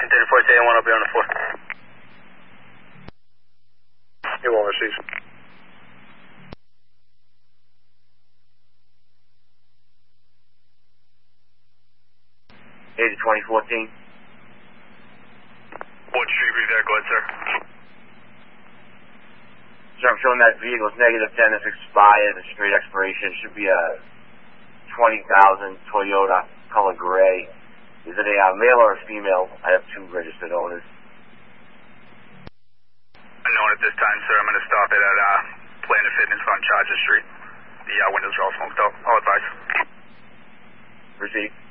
1034, say one, I'll be on the floor. You won't receive. 2014. What street were you there? Go ahead, sir. So I'm showing that vehicle's -10, it's expired, the straight expiration. Should be a 20,000 Toyota, color gray. Is it a male or a female? I have two registered owners. Unknown at this time, sir. I'm going to stop it at Planet Fitness on Charger Street. The windows are all smoked out. I'll advise. Proceed.